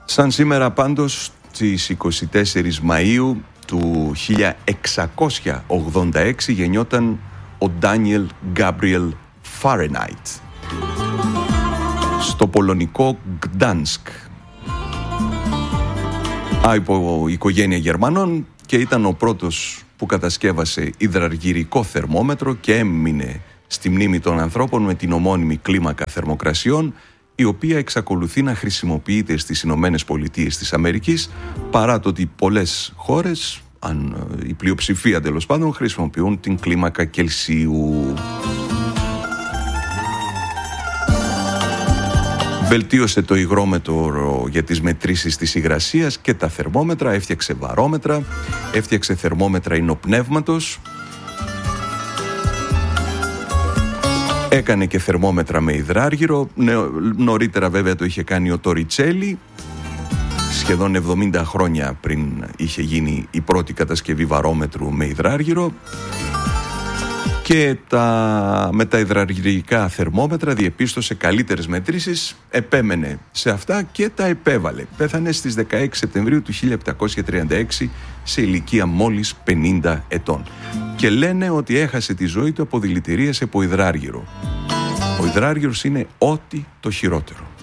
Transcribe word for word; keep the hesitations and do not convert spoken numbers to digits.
Σαν σήμερα πάντως, στις είκοσι τέσσερις Μαΐου του χίλια εξακόσια ογδόντα έξι γεννιόταν ο Ντάνιελ Γκάμπριελ Φάρενάιτ στο πολωνικό Γκτάνσκ, από οικογένεια Γερμανών, και ήταν ο πρώτος που κατασκεύασε υδραργυρικό θερμόμετρο και έμεινε στη μνήμη των ανθρώπων με την ομώνυμη κλίμακα θερμοκρασιών, η οποία εξακολουθεί να χρησιμοποιείται στις Ηνωμένες Πολιτείες της Αμερικής, παρά το ότι πολλές χώρες, αν η πλειοψηφία τέλος πάντων, χρησιμοποιούν την κλίμακα Κελσίου. Βελτίωσε το υγρόμετρο για τις μετρήσεις της υγρασίας και τα θερμόμετρα, έφτιαξε βαρόμετρα, έφτιαξε θερμόμετρα υνοπνεύματος, έκανε και θερμόμετρα με υδράργυρο. Νωρίτερα βέβαια το είχε κάνει ο Τοριτσέλι, σχεδόν εβδομήντα χρόνια πριν είχε γίνει η πρώτη κατασκευή βαρόμετρου με υδράργυρο. Και τα, με τα υδραργυρικά θερμόμετρα διεπίστωσε καλύτερες μετρήσεις, επέμενε σε αυτά και τα επέβαλε. Πέθανε στις δεκαέξι Σεπτεμβρίου του χίλια επτακόσια τριάντα έξι σε ηλικία μόλις πενήντα ετών. Και λένε ότι έχασε τη ζωή του από δηλητηρίαση από υδράργυρο. Ο υδράργυρος είναι ό,τι το χειρότερο.